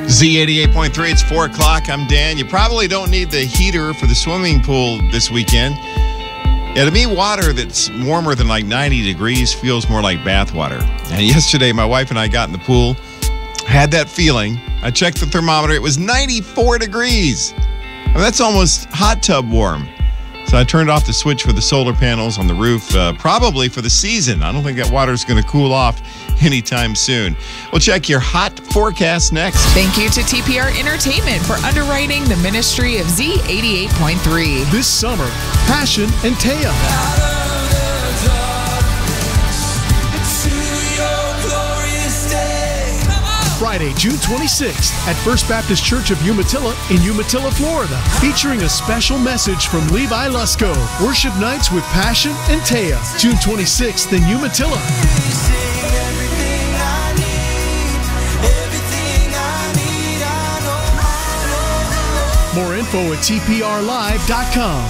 Z88.3, it's 4 o'clock. I'm Dan. You probably don't need the heater for the swimming pool this weekend. Yeah, to me, water that's warmer than like 90 degrees feels more like bath water. And yesterday, my wife and I got in the pool, had that feeling. I checked the thermometer. It was 94 degrees. I mean, that's almost hot tub warm. So I turned off the switch for the solar panels on the roof, probably for the season. I don't think that water is going to cool off anytime soon. We'll check your hot forecast next. Thank you to TPR Entertainment for underwriting the ministry of Z88.3. This summer, Passion and Taya. Friday, June 26th at First Baptist Church of Umatilla in Umatilla, Florida, featuring a special message from Levi Lusko. Worship nights with Passion and Taya, June 26th in Umatilla. More info at tprlive.com.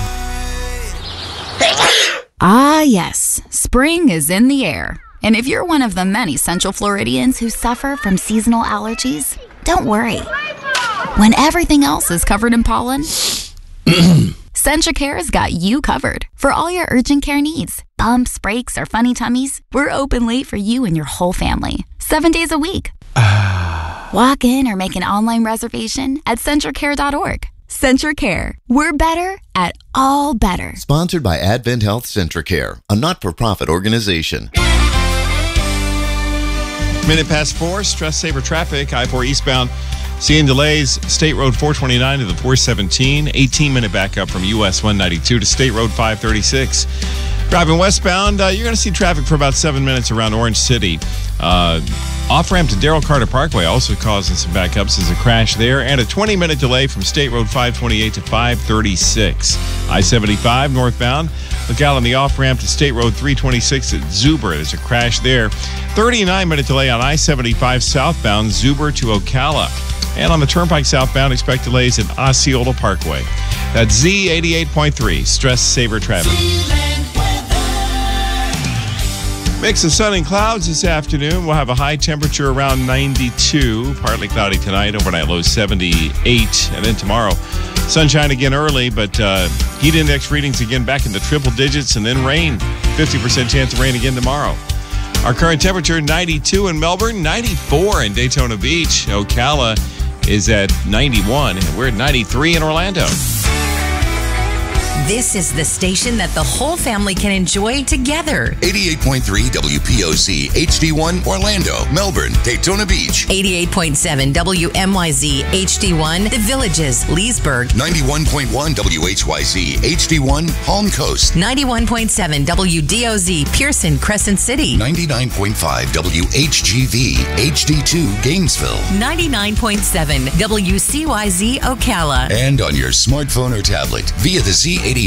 Ah, yes. Spring is in the air. And if you're one of the many Central Floridians who suffer from seasonal allergies, don't worry. When everything else is covered in pollen, CentraCare's got you covered for all your urgent care needs. Bumps, breaks, or funny tummies, we're open late for you and your whole family, 7 days a week. Walk in or make an online reservation at CentraCare.org. CentraCare. We're better at all better. Sponsored by Advent Health CentraCare, a not-for-profit organization. Minute past 4, stress saver traffic. I-4 eastbound, seeing delays. State Road 429 to the 417. 18-minute backup from US 192 to State Road 536. Driving westbound, you're going to see traffic for about 7 minutes around Orange City. Off-ramp to Darrell Carter Parkway also causing some backups. There's a crash there. And a 20-minute delay from State Road 528 to 536. I-75 northbound. Look out on the off-ramp to State Road 326 at Zuber. There's a crash there. 39-minute delay on I-75 southbound, Zuber to Ocala. And on the Turnpike southbound, expect delays at Osceola Parkway. That's Z88.3, stress saver traffic. Mix of sun and clouds this afternoon. We'll have a high temperature around 92. Partly cloudy tonight, overnight low 78. And then tomorrow, sunshine again early, but heat index readings again back in the triple digits, and then rain. 50% chance of rain again tomorrow. Our current temperature, 92 in Melbourne, 94 in Daytona Beach. Ocala is at 91, and we're at 93 in Orlando. This is the station that the whole family can enjoy together. 88.3 WPOC HD1 Orlando, Melbourne, Daytona Beach. 88.7 WMYZ HD1 The Villages, Leesburg. 91.1 WHYZ HD1 Palm Coast. 91.7 WDOZ Pearson, Crescent City. 99.5 WHGV HD2 Gainesville. 99.7 WCYZ Ocala. And on your smartphone or tablet via the Z